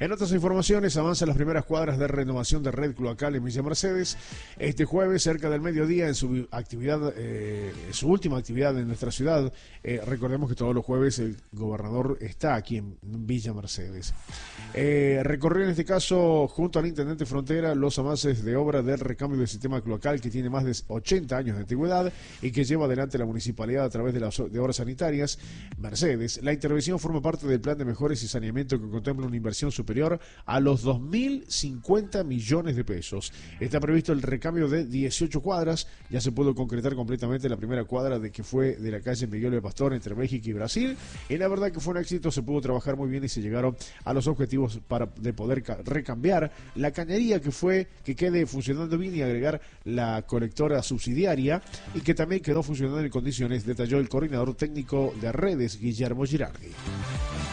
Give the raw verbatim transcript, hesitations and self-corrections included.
En otras informaciones, avanzan las primeras cuadras de renovación de red cloacal en Villa Mercedes. Este jueves, cerca del mediodía, en su actividad, eh, su última actividad en nuestra ciudad, eh, recordemos que todos los jueves el gobernador está aquí en Villa Mercedes. Eh, recorrió en este caso, junto al intendente Frontera, los avances de obra del recambio del sistema cloacal que tiene más de ochenta años de antigüedad y que lleva adelante la municipalidad a través de las de obras sanitarias Mercedes. La intervención forma parte del plan de mejores y saneamiento que contempla una inversión superior a los dos mil cincuenta millones de pesos. Está previsto el recambio de dieciocho cuadras. Ya se pudo concretar completamente la primera cuadra de que fue de la calle Miguel de Pastor entre México y Brasil. Y la verdad que fue un éxito, se pudo trabajar muy bien y se llegaron a los objetivos para de poder recambiar la cañería que fue que quede funcionando bien y agregar la colectora subsidiaria y que también quedó funcionando en condiciones, detalló el coordinador técnico de redes Guillermo Girardi.